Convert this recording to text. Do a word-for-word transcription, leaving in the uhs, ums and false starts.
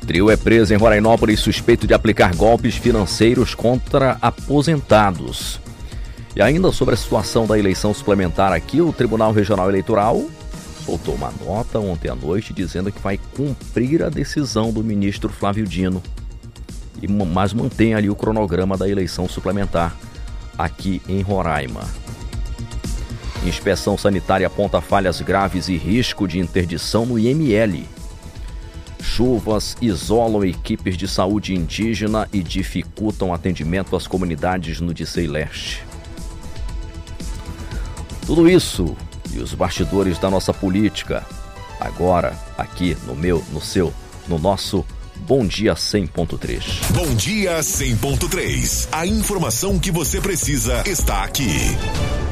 Trio é preso em Rorainópolis suspeito de aplicar golpes financeiros contra aposentados. E ainda sobre a situação da eleição suplementar aqui, o Tribunal Regional Eleitoral soltou uma nota ontem à noite dizendo que vai cumprir a decisão do ministro Flávio Dino, mas mantém ali o cronograma da eleição suplementar aqui em Roraima. Inspeção sanitária aponta falhas graves e risco de interdição no I M L. Chuvas isolam equipes de saúde indígena e dificultam atendimento às comunidades no Dicei Leste. Tudo isso e os bastidores da nossa política, agora, aqui no meu, no seu, no nosso Bom Dia cem ponto três. Bom Dia cem ponto três. A informação que você precisa está aqui.